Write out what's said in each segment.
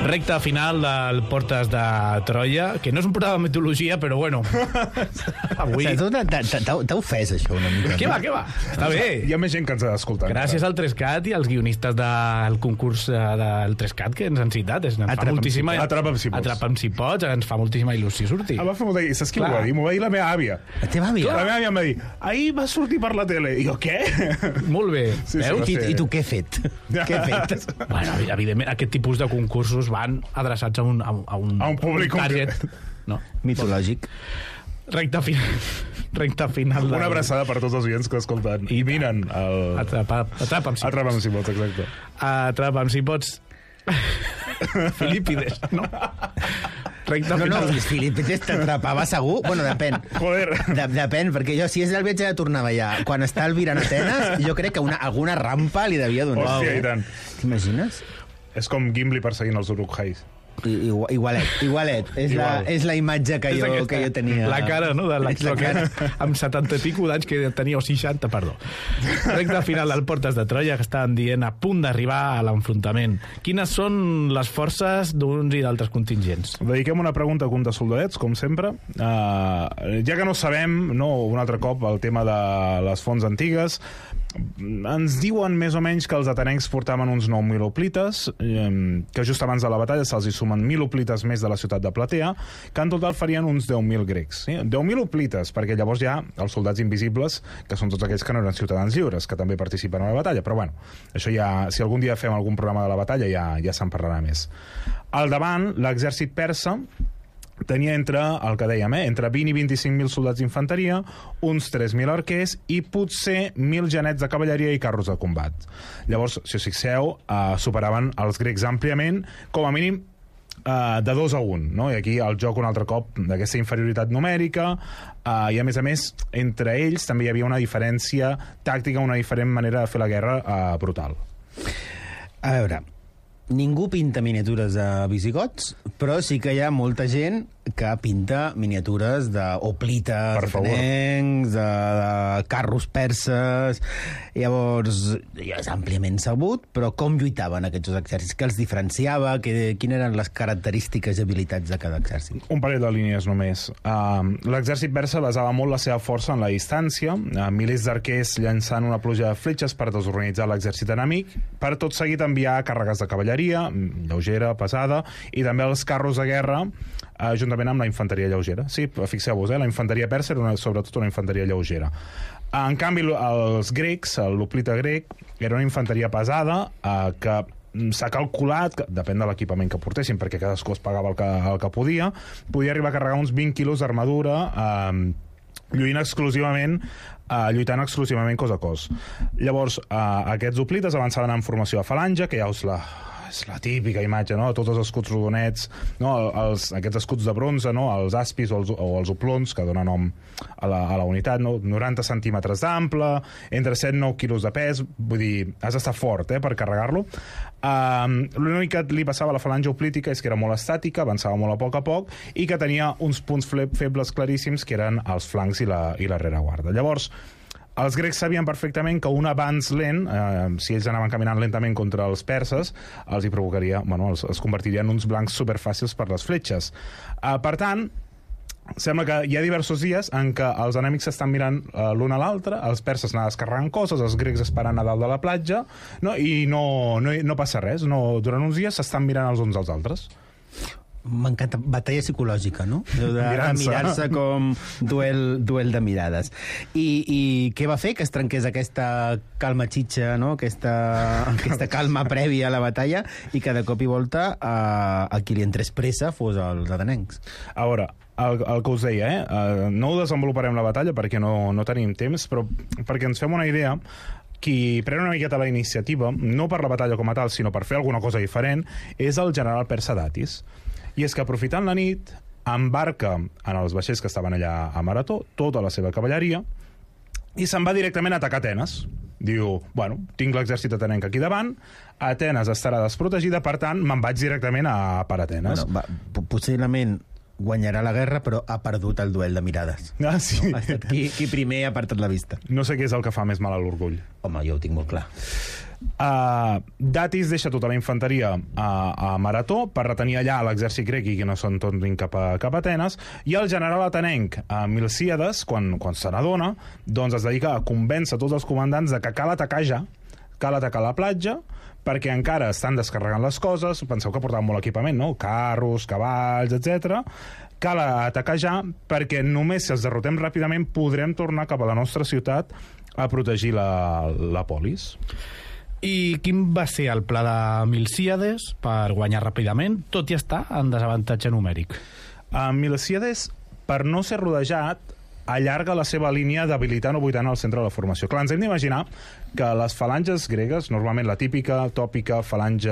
Recta final del Portes de Troia, que no és un programa de mitologia, però bueno. Avui... T'ha ofès, això, una mica. Què va? Està bé. Hi ha més gent que ens ha d'escoltar. Gràcies al 3CAT i als guionistes del concurs del 3CAT que ens han citat. Atrapa'm si pots. Ens fa moltíssima il·lusió sortir. Va fer molta... Saps qui m'ho va dir? M'ho va dir la meva àvia. La teva àvia? La meva àvia em va dir, ahir va sortir per la tele. I jo, què? Molt bé. Sí, veus? I tu què he fet? Què he fet? Bueno, evidentment, aquest tipus de concursos van adreçats a un públic target, no? Mitològic. Recta final. Una abraçada per tots els oients que escolten i miren el... Atrapa'm si pots, exacte. Atrapa'm si pots. Filipides, no? No, Filipides t'atrapava segur. Bueno, depèn. Joder. Depèn, perquè jo, si és el viatge de Tornavellà, quan està el Vir en Atenes, jo crec que alguna rampa li devia donar. Hòstia, i tant. T'imagines? És com Gimli perseguint els Urukhais. Igualet. És la imatge que jo tenia. La cara, no?, de l'actor amb 70 i pico d'anys que tenia, o 60, perdó. Recta final del Portes de Troia, que estaven dient a punt d'arribar a l'enfrontament. Quines són les forces d'uns i d'altres contingents? Dediquem una pregunta a un de soldadets, com sempre. Ja que no sabem, un altre cop, el tema de les fonts antigues, ens diuen més o menys que els atenencs portaven uns 9.000 hoplites, que just abans de la batalla se'ls hi sumen 1.000 hoplites més de la ciutat de Platea, que en total farien uns 10.000 grecs. 10.000 hoplites, perquè llavors hi ha els soldats invisibles, que són tots aquells que no eren ciutadans lliures, que també participen a la batalla, però bueno, això ja, si algun dia fem algun programa de la batalla ja se'n parlarà més. Al davant, l'exèrcit persa tenia entre 20 i 25.000 soldats d'infanteria, uns 3.000 arquers i potser 1.000 genets de cavalleria i carros de combat. Llavors, si us fixeu, superaven els grecs àmpliament, com a mínim de 2-1, no? I aquí el joc un altre cop d'aquesta inferioritat numèrica, i a més, entre ells també hi havia una diferència tàctica, una diferent manera de fer la guerra brutal. A veure, ningú pinta miniatures de visigots, però sí que hi ha molta gent que pinta miniatures d'hoplites, atenencs, de carros perses. Llavors, és àmpliament sabut, però com lluitaven aquests dos exèrcits? Què els diferenciava? Quines eren les característiques i habilitats de cada exèrcit? Un parell de línies només. L'exèrcit persa basava molt la seva força en la distància, milers d'arquers llançant una pluja de fletxes per desorganitzar l'exèrcit enemic, per tot seguit enviar càrregues de cavalleria, lleugera, pesada, i també els carros de guerra, juntament amb la infanteria lleugera. Sí, fixeu-vos, la infanteria persa era sobretot una infanteria lleugera. En canvi, els grecs, l'hoplita grec, era una infanteria pesada que s'ha calculat, depèn de l'equipament que portessin, perquè cadascú es pagava el que podia arribar a carregar uns 20 quilos d'armadura lluitant exclusivament cos a cos. Llavors, aquests hoplites avançaven en formació de falange, que ja és la típica imatge, no?, tots els escuts rodonets, no?, aquests escuts de bronze, no?, els aspis o els oplons, que donen nom a la unitat, no?, 90 centímetres d'ample, entre 7 i 9 quilos de pes, vull dir, has d'estar fort per carregar-lo. L'únic que li passava a la falange hoplítica és que era molt estàtica, avançava molt a poc, i que tenia uns punts febles claríssims, que eren els flancs i la rereguarda. Llavors, els grecs sabien perfectament que un avanç lent, si ells anaven caminant lentament contra els perses, els hi provocaria, els convertiria en uns blancs superfàcils per les fletxes. Per tant, sembla que hi ha diversos dies en què els enemics s'estan mirant l'un a l'altre, els perses anar descarregant coses, els grecs esperant a dalt de la platja, no? I no passa res. Durant uns dies s'estan mirant els uns als altres. M'encanta, batalla psicològica, no? De mirar-se com duel de mirades. I què va fer que es trenqués aquesta calma xitxa, no?, aquesta calma prèvia a la batalla, i que de cop i volta a qui li entrés pressa fos els atenencs? A veure, el que us deia, no ho desenvoluparem la batalla perquè no tenim temps, però perquè ens fem una idea, qui pren una miqueta la iniciativa, no per la batalla com a tal, sinó per fer alguna cosa diferent, és el general persa Datis. I és que, aprofitant la nit, embarca en els vaixells que estaven allà a Marató tota la seva cavalleria i se'n va directament a atacar Atenes. Diu, tinc l'exèrcit atenenc aquí davant, Atenes estarà desprotegida, per tant, me'n vaig directament per Atenes. Possiblement guanyarà la guerra, però ha perdut el duel de mirades. Sí. Ha estat qui primer ha apartat la vista. No sé què és el que fa més mal a l'orgull. Home, jo ho tinc molt clar. Datis deixa tota la infanteria a Marató per retenir allà l'exèrcit grec i que no se'n tornin cap a Atenes, i el general atenenc Milcíades, quan se n'adona, doncs es dedica a convèncer tots els comandants de que cal atacar ja, cal atacar la platja, perquè encara estan descarregant les coses. Penseu que portaven molt equipament, no? Carros, cavalls, etc. Cal atacar ja, perquè només si els derrotem ràpidament podrem tornar cap a la nostra ciutat a protegir la polis. I quin va ser el pla de Milcíades per guanyar ràpidament, tot i estar en desavantatge numèric? Milcíades, per no ser rodejat, allarga la seva línia debilitant o buitant al centre de la formació. Clar, ens hem d'imaginar que les falanges gregues, normalment la típica, tòpica falange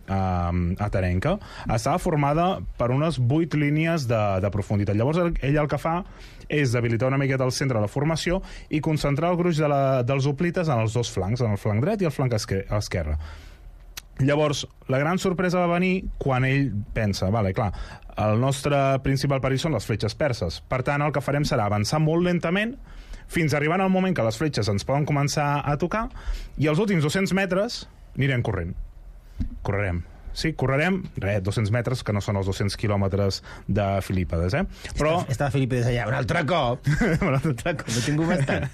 atenenca, estava formada per unes 8 línies de profunditat. Llavors, ell el que fa és debilitar una miqueta el centre de la formació i concentrar el gruix dels hoplites en els dos flancs, en el flanc dret i el flanc esquerre. Llavors, la gran sorpresa va venir quan ell pensa, vale, clar, el nostre principal perill són les fletxes perses. Per tant, el que farem serà avançar molt lentament fins arribant al moment que les fletxes ens poden començar a tocar, i els últims 200 metres anirem corrent. Correrem. Sí, correrem, 200 metres, que no són els 200 quilòmetres de Filípides, Però... Està Filípides allà, un altre cop. Un altre cop, no he tingut bastant.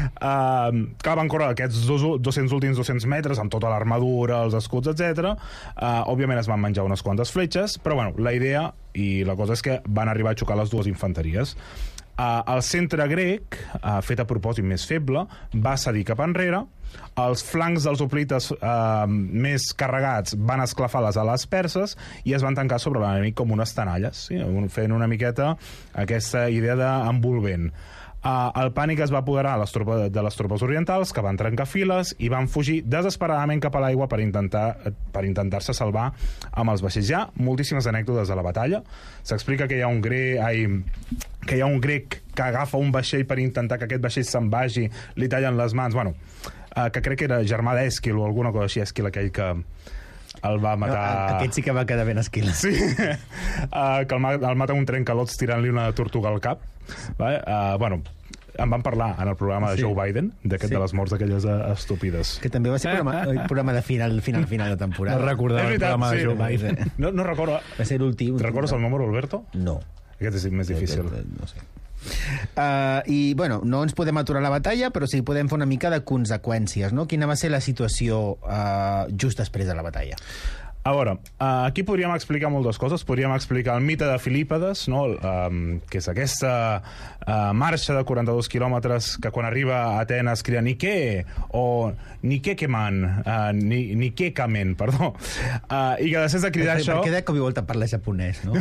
Clar, van córrer aquests 200 últims 200 metres amb tota l'armadura, els escuts, etc. Òbviament es van menjar unes quantes fletxes, però bueno, la idea i la cosa és que van arribar a xocar les dues infanteries. El centre grec, fet a propòsit més feble, va cedir cap enrere. Els flancs dels hoplites més carregats van esclafar les ales perses i es van tancar sobre l'enemic com unes tenalles, sí? Fent una miqueta aquesta idea d'envolvent. El pànic es va apoderar de les tropes orientals, que van trencar files i van fugir desesperadament cap a l'aigua per intentar-se salvar amb els vaixells. Hi ha moltíssimes anècdotes de la batalla. S'explica que hi ha un grec que agafa un vaixell per intentar que aquest vaixell se'n vagi, li tallen les mans, que crec que era germà d'Èsquil o alguna cosa així, Èsquil aquell que el va matar... No, aquest sí que va quedar ben Èsquil. Sí, que el mata un trencalots tirant-li una tortuga al cap. En van parlar en el programa de Joe Biden, de les morts d'aquelles estúpides. Que també va ser programa de final de temporada. No recordava el programa de Joe Biden. No recordo. Va ser l'últim. Recordes el número, Alberto? No. Aquest és més difícil. No sé. I, bueno, no ens podem aturar la batalla, però sí podem fer una mica de conseqüències, no? Quina va ser la situació just després de la batalla? A veure, aquí podríem explicar moltes coses. Podríem explicar el mite de Filípides, no? Que és aquesta marxa de 42 quilòmetres que quan arriba a Atenes crida Nike, o Nike Keman, Nike Kamen, perdó. I que després de cridar això... Perquè de cop i volta parla japonès, no?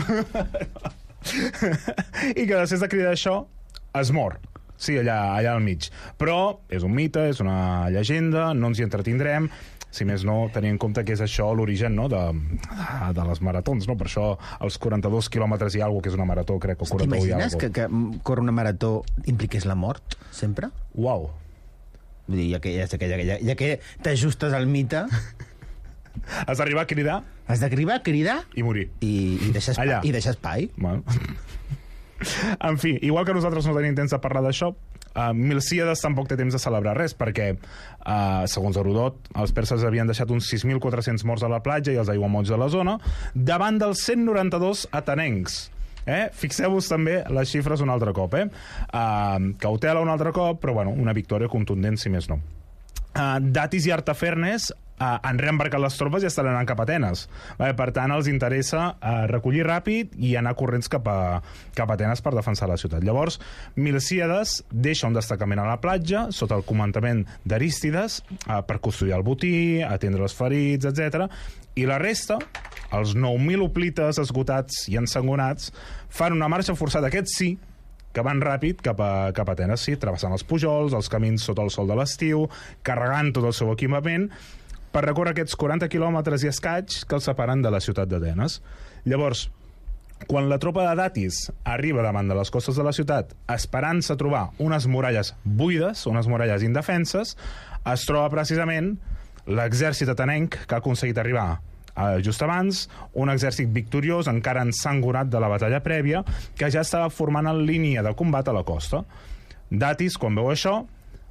I que després de cridar això es mor. Sí, allà al mig. Però és un mite, és una llegenda, no ens hi entretindrem. Si més no, tenir en compte que és això l'origen, no, de les maratons, no? Per això els 42 quilòmetres i alguna cosa, que és una marató, crec, o 41 i alguna cosa. T'imagines que córrer una marató impliqués la mort, sempre? Uau. Vull dir, ja que t'ajustes al mite... Has d'arribar a cridar? Has d'arribar a cridar... I morir. I deixar espai. Bueno. En fi, igual que nosaltres no tenim temps de parlar d'això, Milcíades tampoc té temps de celebrar res, perquè, segons Herodot, els perses havien deixat uns 6.400 morts a la platja i els aiguamolls de la zona, davant dels 192 atenencs. Fixeu-vos també les xifres un altre cop. Cautela un altre cop, però bueno, una victòria contundent, si més no. Datis i Artafernes han reembarcat les tropes i estan anant cap a Atenes. Per tant, els interessa recollir ràpid i anar corrents cap a Atenes per defensar la ciutat. Llavors, Milcíades deixa un destacament a la platja sota el comandament d'Arístides per custodiar el botí, atendre els ferits, etc. I la resta, els 9.000 hoplites esgotats i ensangonats, fan una marxa forçada, aquests sí, que van ràpid cap a Atenes, sí, travessant els pujols, els camins sota el sol de l'estiu, carregant tot el seu equipament, per recórrer aquests 40 quilòmetres i escaig que els separen de la ciutat d'Atenes. Llavors, quan la tropa de Datis arriba davant de les costes de la ciutat, esperant-se trobar unes muralles buides, unes muralles indefenses, es troba precisament l'exèrcit atenenc que ha aconseguit arribar just abans, un exèrcit victoriós encara ensangonat de la batalla prèvia, que ja estava formant en línia de combat a la costa. Datis, quan veu això,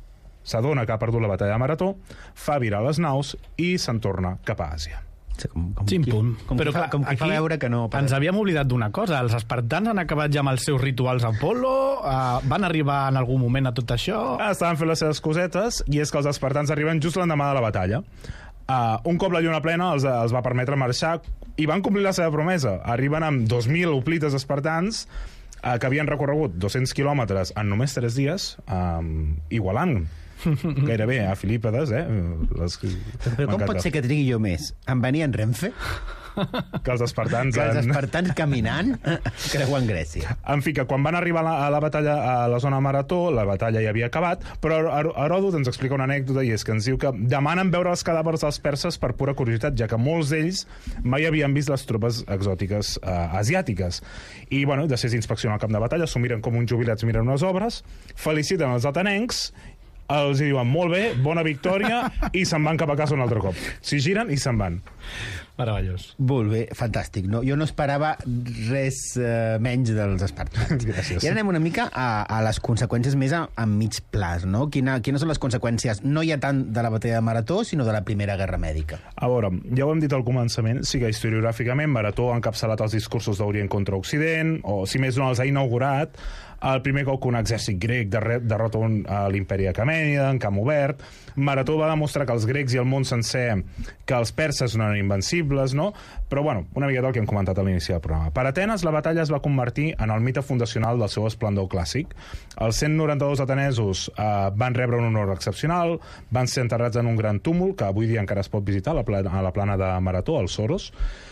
s'adona que ha perdut la batalla de Marató, fa virar les naus i se'n torna cap a Àsia. Chimpum. Però clar, com que fa veure que no... Ens havíem oblidat d'una cosa. Els espartans han acabat ja amb els seus rituals Apol·lo, van arribar en algun moment a tot això... Estaven fent les seves cosetes, i és que els espartans arriben just l'endemà de la batalla. Un cop la lluna plena els va permetre marxar i van complir la seva promesa. Arriben amb 2.000 hoplites espartans que havien recorregut 200 quilòmetres en només 3 dies, igualant gairebé a Filípides, Però com pot ser que trigui jo més? Em venia en Renfe? Que els espartans... Que els espartans caminant creuen Grècia. En fi, que quan van arribar a la batalla a la zona Marató, la batalla ja havia acabat, però Heròdot ens explica una anècdota, i és que ens diu que demanen veure els cadàvers dels perses per pura curiositat, ja que molts d'ells mai havien vist les tropes exòtiques asiàtiques. I, bueno, després d'inspeccionar el camp de batalla, s'ho miren com uns jubilats miren unes obres, feliciten els atenencs, els diuen molt bé, bona victòria, i se'n van cap a casa un altre cop. S'hi giren i se'n van. Meravellós. Molt bé, fantàstic. No, jo no esperava res menys dels espartans. Gràcies. I ara anem una mica a les conseqüències més a mig plaç, no? Quines són les conseqüències, no ja tant de la batalla de Marató, sinó de la Primera Guerra Mèdica? A veure, ja ho hem dit al començament, sí que historiogràficament Marató ha encapçalat els discursos d'Orient contra Occident, o si més no els ha inaugurat, el primer cop que un exèrcit grec derrota l'imperi aquemènida en camp obert. Marató va demostrar que els grecs i el món sencer, que els perses no eren invencibles, no? Però, bueno, una miqueta el que hem comentat a l'inici del programa. Per Atenes, la batalla es va convertir en el mite fundacional del seu esplendor clàssic. Els 192 atenesos van rebre un honor excepcional, van ser enterrats en un gran túmul, que avui dia encara es pot visitar a la plana de Marató, al Soros.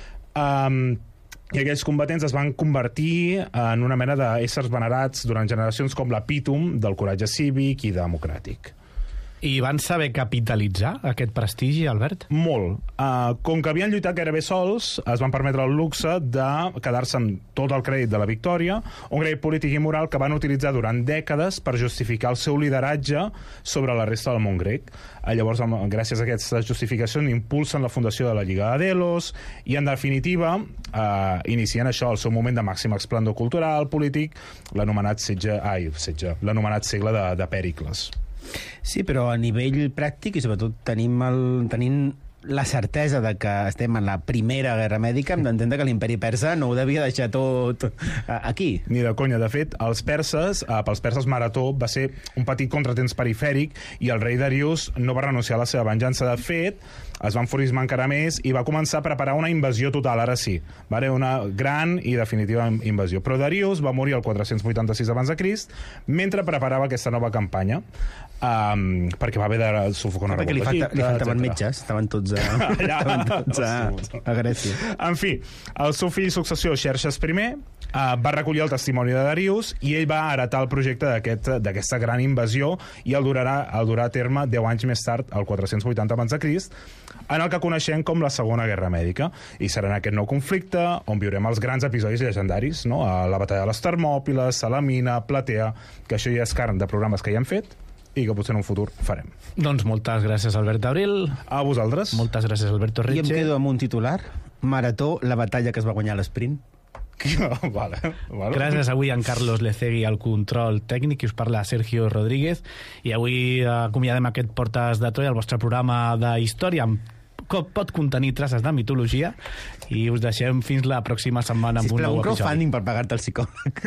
I aquells combatents es van convertir en una mena d'éssers venerats durant generacions com l'epítom del coratge cívic i democràtic. I van saber capitalitzar aquest prestigi, Albert? Molt. Com que havien lluitat gairebé sols, es van permetre el luxe de quedar-se amb tot el crèdit de la victòria, un crèdit polític i moral que van utilitzar durant dècades per justificar el seu lideratge sobre la resta del món grec. Llavors, gràcies a aquestes justificacions, impulsen la fundació de la Lliga de Delos i, en definitiva, inicien això, el seu moment de màxim esplendor cultural, polític, l'anomenat segle de Pèricles. Sí, però a nivell pràctic, i sobretot tenint la certesa de que estem en la Primera Guerra Mèdica, hem d'entendre que l'imperi persa no ho devia deixar tot aquí. Ni de conya. De fet, pels perses Marató va ser un petit contratemps perifèric i el rei Darius no va renunciar a la seva venjança. De fet, es va enfurismar encara més i va començar a preparar una invasió total, ara sí. Una gran i definitiva invasió. Però Darius va morir el 486 abans de Crist mentre preparava aquesta nova campanya, perquè va haver de sufocar una revolta. Perquè li faltaven metges, estaven tots a Grècia. En fi, el seu fill successor, Xerxes I, va recollir el testimoni de Darius i ell va heretar el projecte d'aquesta gran invasió i el durà a terme 10 anys més tard, el 480 abans de Crist, en el que coneixem com la Segona Guerra Mèdica. I serà en aquest nou conflicte on viurem els grans episodis llegendaris, no? La batalla de les Termòpiles, Salamina, Platea, que això ja és carn de programes que ja hem fet i que potser en un futur farem. Doncs moltes gràcies, Albert Abril. A vosaltres. Moltes gràcies, Alberto Retxe. I em quedo amb un titular. Marató, la batalla que es va guanyar a l'esprint. Vale. Gràcies avui a en Carlos Lecegui al control tècnic, i us parla Sergio Rodríguez, i avui acomiadem aquest Portes de Troia, el vostre programa d'història que pot contenir traces de mitologia, i us deixem fins la pròxima setmana amb un nou episodi. Un crowdfunding per pagar-te el psicòleg.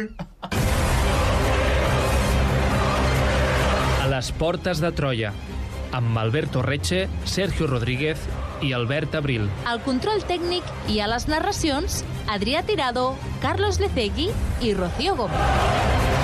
A les Portes de Troia, amb Alberto Retxe, Sergio Rodríguez i Albert Abril. Al control tècnic i a les narracions, Adrià Tirado, Carlos Lecegui i Rocío Gómez.